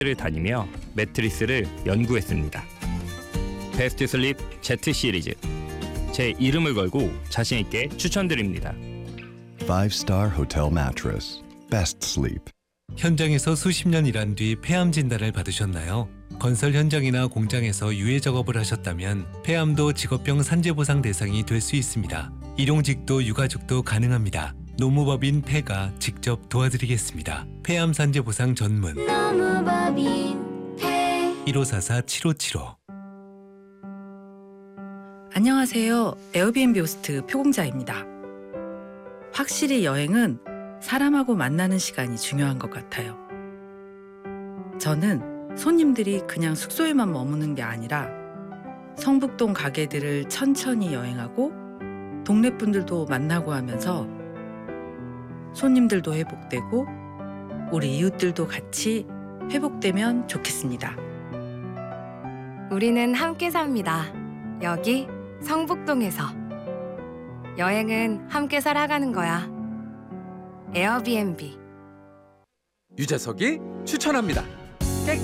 를 다니며 매트리스를 연구했습니다. 베스트 슬립 Z 시리즈, 제 이름을 걸고 자신 있게 추천드립니다. 5-star hotel mattress. Best sleep. 현장에서 수십 년 일한 뒤 폐암 진단을 받으셨나요? 건설 현장이나 공장에서 유해 작업을 하셨다면 폐암도 직업병 산재 보상 대상이 될 수 있습니다. 일용직도 유가족도 가능합니다. 노무법인 폐가 직접 도와드리겠습니다. 폐암 산재 보상 전문 노무법인 폐 1544-7575. 안녕하세요. 에어비앤비 호스트 표공자입니다. 확실히 여행은 사람하고 만나는 시간이 중요한 것 같아요. 저는 손님들이 그냥 숙소에만 머무는 게 아니라 성북동 가게들을 천천히 여행하고 동네 분들도 만나고 하면서 손님들도 회복되고 우리 이웃들도 같이 회복되면 좋겠습니다. 우리는 함께 삽니다. 여기 성북동에서. 여행은 함께 살아가는 거야. 에어비앤비. 유재석이 추천합니다.